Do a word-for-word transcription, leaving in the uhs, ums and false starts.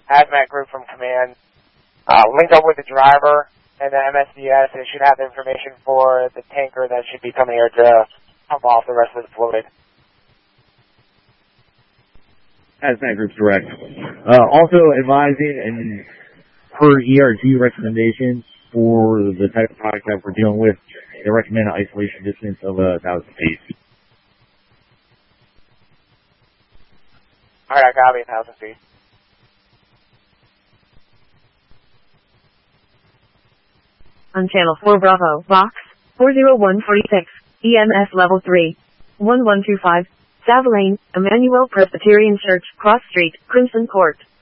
hazmat group from command uh, linked up with the driver and the M S D S. It should have the information for the tanker that should be coming here to pump off the rest of the fluid. Hazmat group's direct. Uh, also advising and per E R G recommendations for the type of product that we're dealing with, they recommend an isolation distance of a thousand feet. Alright, I copy, a thousand feet. On channel four Bravo, box four zero one four six, E M S level three, one one two five, Savaline, Emmanuel Presbyterian Church, Cross Street, Crimson Court.